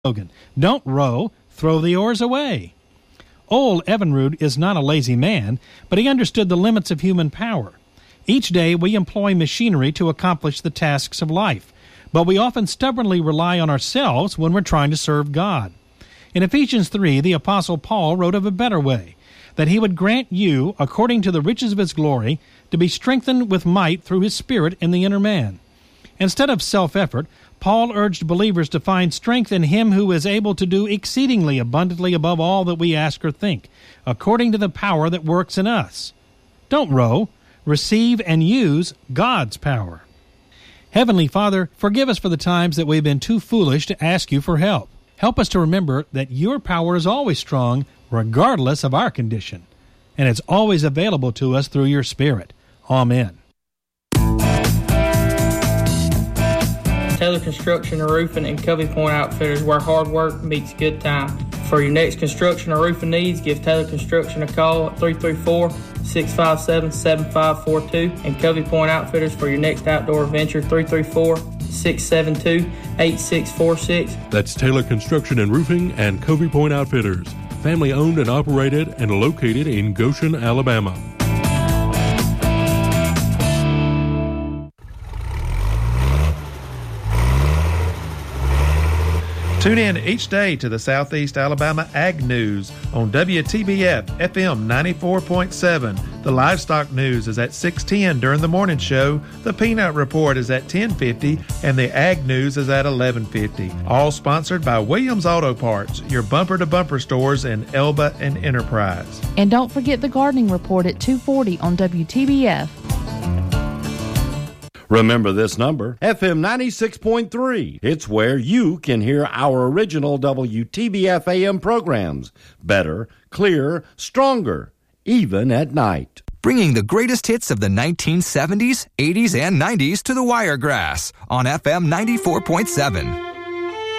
slogan. Don't row, throw the oars away. Old Evinrude is not a lazy man, but he understood the limits of human power. Each day we employ machinery to accomplish the tasks of life, but we often stubbornly rely on ourselves when we're trying to serve God. In Ephesians 3, the Apostle Paul wrote of a better way, that he would grant you, according to the riches of his glory, to be strengthened with might through his Spirit in the inner man. Instead of self-effort, Paul urged believers to find strength in him who is able to do exceedingly abundantly above all that we ask or think, according to the power that works in us. Don't row. Receive and use God's power. Heavenly Father, forgive us for the times that we've been too foolish to ask you for help. Help us to remember that your power is always strong, regardless of our condition, and it's always available to us through your Spirit. Amen. Taylor Construction and Roofing and Covey Point Outfitters, where hard work meets good time. For your next construction or roofing needs, give Taylor Construction a call at 334-657-7542 and Covey Point Outfitters for your next outdoor adventure, 334-672-8646. That's Taylor Construction and Roofing and Covey Point Outfitters, family owned and operated and located in Goshen, Alabama. Tune in each day to the Southeast Alabama Ag News on WTBF FM 94.7. The Livestock News is at 6:10 during the morning show. The Peanut Report is at 10:50, and the Ag News is at 11:50. All sponsored by Williams Auto Parts, your bumper-to-bumper stores in Elba and Enterprise. And don't forget the Gardening Report at 2:40 on WTBF. Remember this number, FM 96.3. It's where you can hear our original WTBF AM programs. Better, clearer, stronger, even at night. Bringing the greatest hits of the 1970s, 80s, and 90s to the Wiregrass on FM 94.7.